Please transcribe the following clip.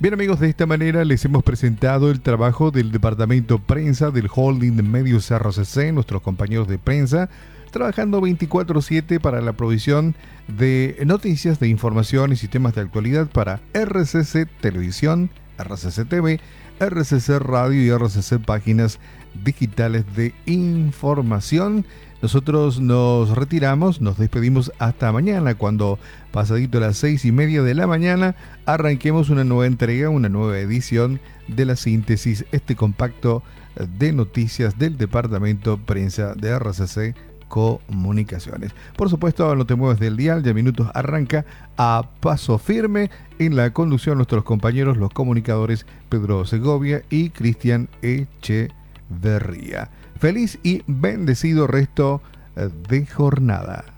Bien amigos, de esta manera les hemos presentado el trabajo del departamento prensa del holding de medios RCC, nuestros compañeros de prensa, trabajando 24/7 para la provisión de noticias, de información y sistemas de actualidad para RCC Televisión, RCC TV, RCC Radio y RCC Páginas Digitales de Información. Nosotros nos retiramos, nos despedimos hasta mañana, cuando pasadito las 6:30 de la mañana arranquemos una nueva entrega, una nueva edición de la síntesis, este compacto de noticias del departamento prensa de RCC Comunicaciones. Por supuesto, no te muevas del dial, ya minutos arranca A Paso Firme. En la conducción nuestros compañeros, los comunicadores Pedro Segovia y Cristian Echeverría. Feliz y bendecido resto de jornada.